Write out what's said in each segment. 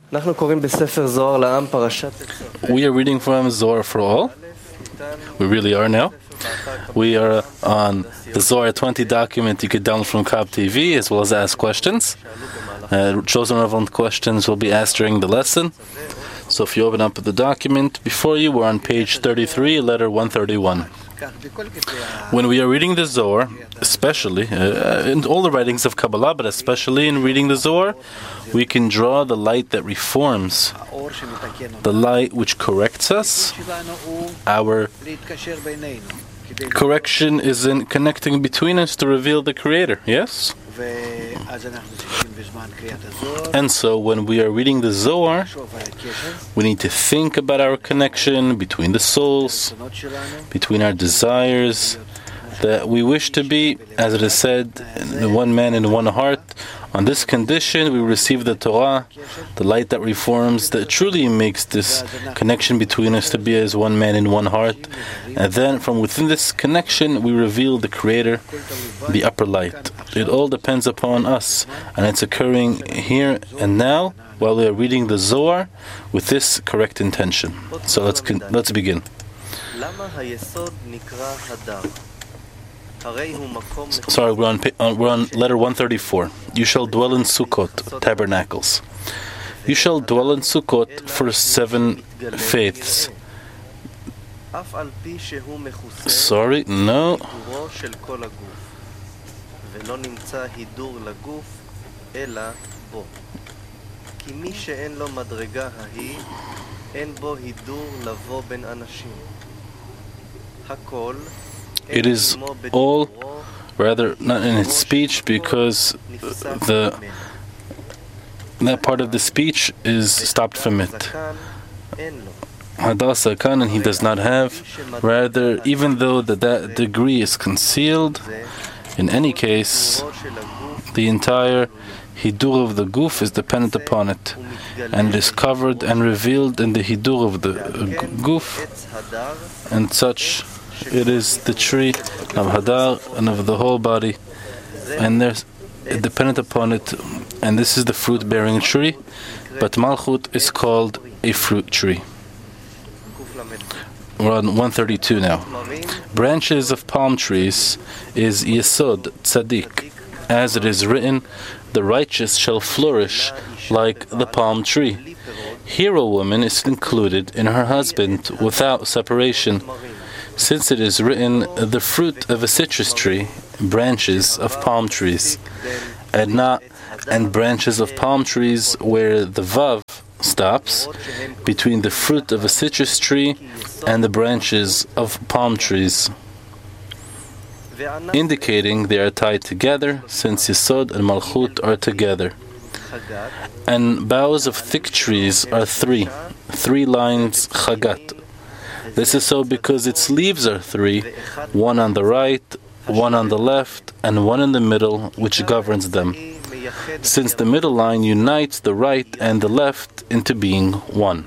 We are reading from Zohar for All. We really are now. We are on the Zohar 20 document you could download from Kab TV, as well as ask questions. Chosen relevant questions will be asked during the lesson. So if you open up the document before you, we're on page 33, letter 131. When we are reading the Zohar, especially in all the writings of Kabbalah, but especially in reading the Zohar, we can draw the light that reforms, the light which corrects us. Our correction is in connecting between us to reveal the Creator, yes? And so when we are reading the Zohar, we need to think about our connection between the souls, between our desires, that we wish to be, as it is said, one man in one heart. On this condition, we receive the Torah, the light that reforms, that truly makes this connection between us to be as one man in one heart. And then from within this connection, we reveal the Creator, the upper light. It all depends upon us, and it's occurring here and now while we are reading the Zohar with this correct intention. So let's begin. Sorry, we're on letter 134. You shall dwell in Sukkot, tabernacles. You shall dwell in Sukkot for 7 faiths. Sorry, no. It is all, rather, not in its speech, because that part of the speech is stopped from it. Hadassah Khan, and he does not have. Rather, even though that degree is concealed, in any case, the entire hidur of the guf is dependent upon it, and it is covered and revealed in the hidur of the guf, and such. It is the tree of Hadar and of the whole body, and there's dependent upon it, and this is the fruit-bearing tree, but Malchut is called a fruit tree. We're on 132 now. Branches of palm trees is Yesod Tzaddik, as it is written, the righteous shall flourish like the palm tree. Here a woman is included in her husband without separation, since it is written, the fruit of a citrus tree, branches of palm trees, and branches of palm trees where the vav stops, between the fruit of a citrus tree and the branches of palm trees, indicating they are tied together, since Yesod and Malchut are together. And boughs of thick trees are 3 lines Chagat. This is so because its leaves are 3, one on the right, one on the left, and one in the middle, which governs them, since the middle line unites the right and the left into being one.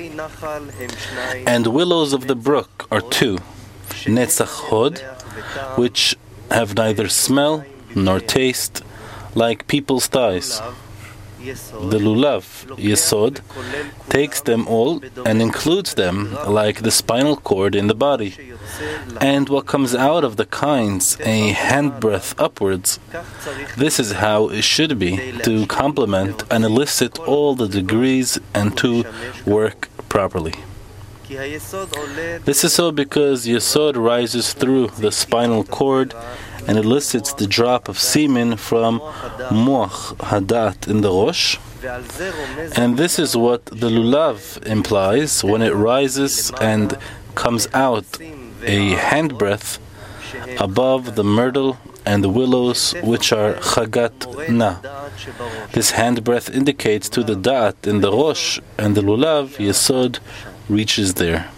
And willows of the brook are 2, Netzach Hod, which have neither smell nor taste, like people's thighs. The lulav, Yesod, takes them all and includes them like the spinal cord in the body. And what comes out of the kinds, a handbreadth upwards, this is how it should be, to complement and elicit all the degrees and to work properly. This is so because Yesod rises through the spinal cord and elicits the drop of semen from Moach Hadat in the Rosh. And this is what the Lulav implies when it rises and comes out a handbreadth above the myrtle and the willows, which are Chagat Na. This handbreadth indicates to the Da'at in the Rosh, and the Lulav, Yesod, reaches there.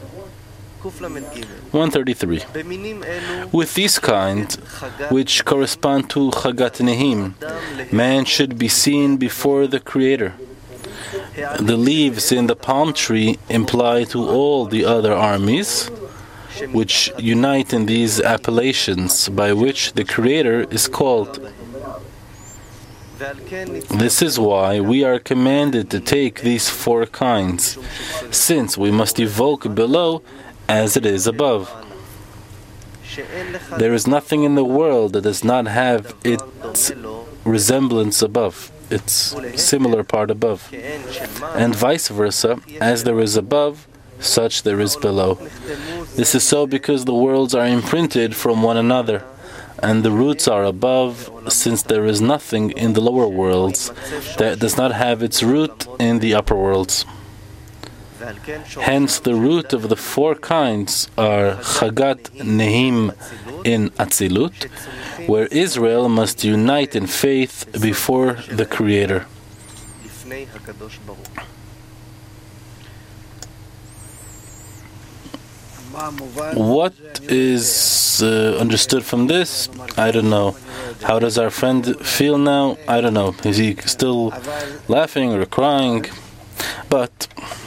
133. With these kinds, which correspond to Chagat Nehim, man should be seen before the Creator. The leaves in the palm tree imply to all the other armies, which unite in these appellations by which the Creator is called. This is why we are commanded to take these four kinds, since we must evoke below as it is above. There is nothing in the world that does not have its resemblance above, its similar part above. And vice versa, as there is above, such there is below. This is so because the worlds are imprinted from one another, and the roots are above, since there is nothing in the lower worlds that does not have its root in the upper worlds. Hence, the root of the four kinds are Chagat Nehim in Atzilut, where Israel must unite in faith before the Creator. What is understood from this? I don't know. How does our friend feel now? I don't know. Is he still laughing or crying? But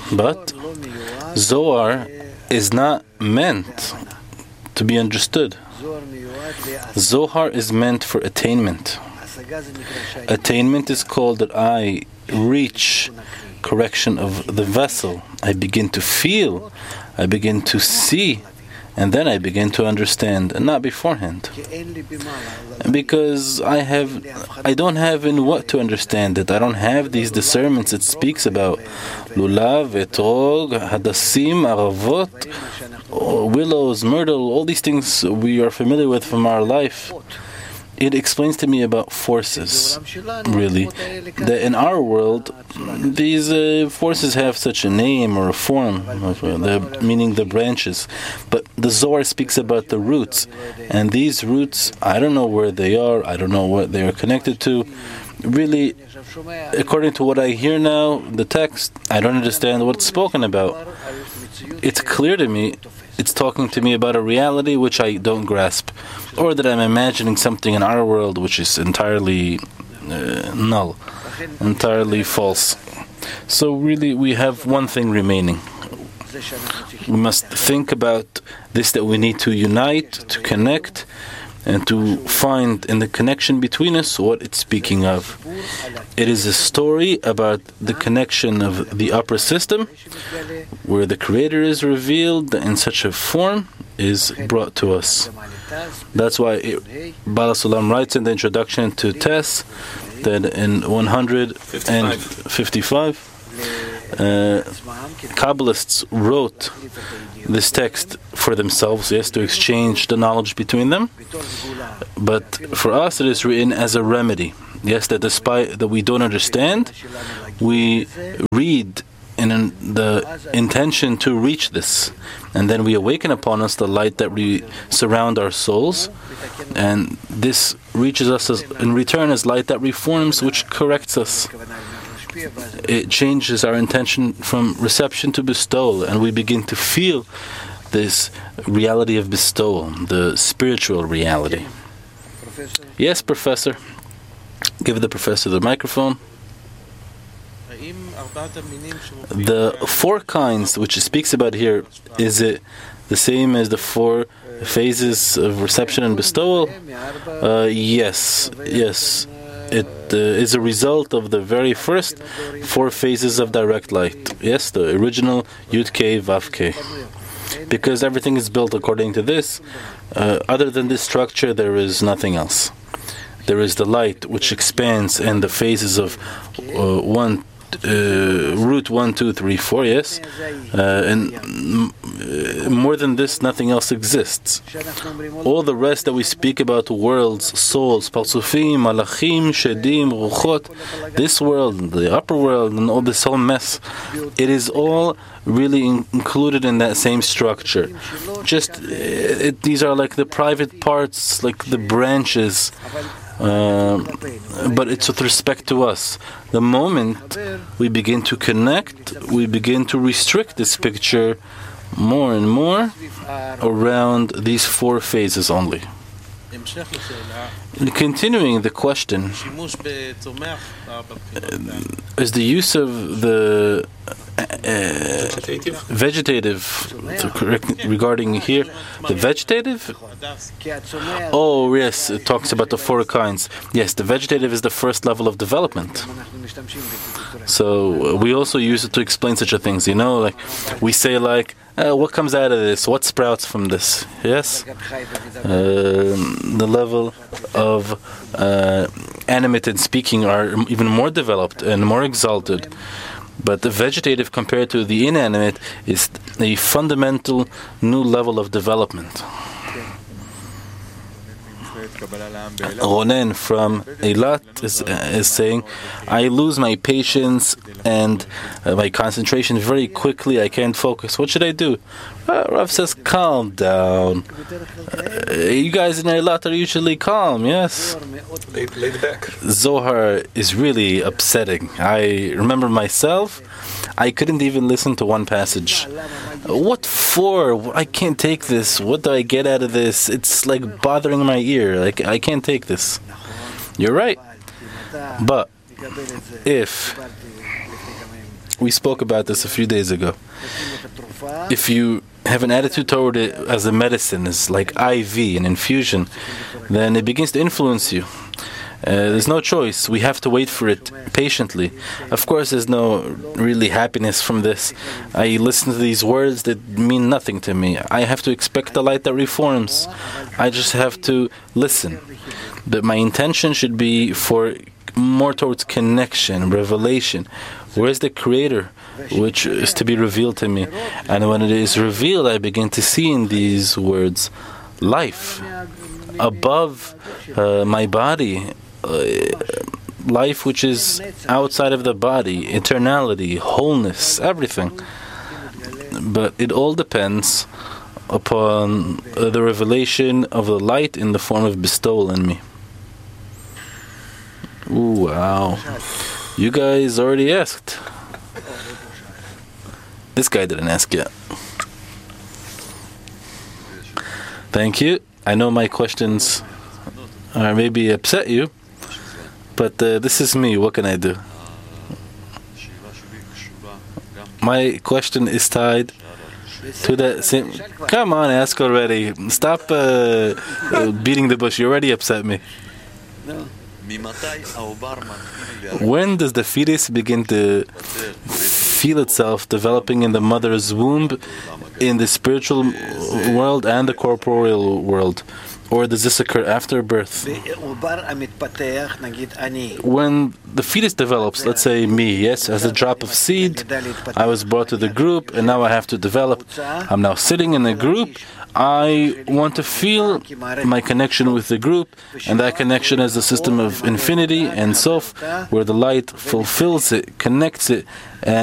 Zohar is not meant to be understood. Zohar is meant for attainment. Attainment is called that I reach correction of the vessel. I begin to feel, I begin to see, and then I begin to understand, and not beforehand. Because I don't have in what to understand it. I don't have these discernments it speaks about. Lulav, etrog, hadassim, aravot, willows, myrtle, all these things we are familiar with from our life. It explains to me about forces, really. That in our world, these forces have such a name or a form, meaning the branches. But the Zohar speaks about the roots. And these roots, I don't know where they are, I don't know what they are connected to. Really, according to what I hear now, the text, I don't understand what's spoken about. It's clear to me. It's talking to me about a reality which I don't grasp, or that I'm imagining something in our world which is entirely null, entirely false. So really we have one thing remaining. We must think about this, that we need to unite, to connect, and to find in the connection between us what it's speaking of. It is a story about the connection of the upper system, where the Creator is revealed in such a form, is brought to us. That's why Baal HaSulam writes in the introduction to Tess that in 155, Kabbalists wrote this text for themselves, yes, to exchange the knowledge between them. But for us, it is written as a remedy. Yes, that despite that we don't understand, we read in the intention to reach this, and then we awaken upon us the light that we surround our souls, and this reaches us in return as light that reforms, which corrects us. It changes our intention from reception to bestowal, and we begin to feel this reality of bestowal, the spiritual reality. Yes, Professor. Give the professor the microphone. The four kinds which it speaks about here, is it the same as the four phases of reception and bestowal? Yes. It is a result of the very first four phases of direct light. Yes, the original Yud K Vav K. Because everything is built according to this. Other than this structure, there is nothing else. There is the light which expands in the phases of root 1, 2, 3, 4, yes? And more than this, nothing else exists. All the rest that we speak about, worlds, souls, Parsufim, Malachim, Shedim, Ruchot, this world, the upper world, and all this whole mess, it is all really included in that same structure. Just, these are like the private parts, like the branches, but it's with respect to us. The moment we begin to connect, we begin to restrict this picture more and more around these four phases only. Continuing the question, is the use of the vegetative, regarding here, the vegetative? Oh, yes, it talks about the 4 kinds. Yes, the vegetative is the first level of development. So we also use it to explain such a things, like we say what comes out of this? What sprouts from this? Yes? The level of animate and speaking are even more developed and more exalted. But the vegetative compared to the inanimate is a fundamental new level of development. Ronen from Eilat is saying, I lose my patience and my concentration very quickly. I can't focus. What should I do? Rav says, calm down. You guys in Eilat are usually calm, yes? Laid back. Zohar is really upsetting. I remember myself, I couldn't even listen to one passage. What for? I can't take this. What do I get out of this? It's like bothering my ear. I can't take this. You're right. But if we spoke about this a few days ago, if you have an attitude toward it as a medicine, as like IV, an infusion, then it begins to influence you. There's no choice. We have to wait for it patiently. Of course, there's no really happiness from this. I listen to these words that mean nothing to me. I have to expect the light that reforms. I just have to listen. But my intention should be for more towards connection, revelation. Where is the Creator, which is to be revealed to me? And when it is revealed, I begin to see in these words life above my body. Life which is outside of the body, eternality, wholeness, everything. But it all depends upon the revelation of the light in the form of bestowal in me. Ooh, wow. You guys already asked. This guy didn't ask yet. Thank you. I know my questions maybe upset you, but this is me. What can I do? My question is tied to the same. Come on, ask already. Stop beating the bush. You already upset me. When does the fetus begin to feel itself developing in the mother's womb, in the spiritual world and the corporeal world? Or does this occur after birth? When the fetus develops, let's say me, yes, as a drop of seed, I was brought to the group and now I have to develop. I'm now sitting in the group. I want to feel my connection with the group, and that connection is a system of infinity and Sof, where the light fulfills it, connects it, and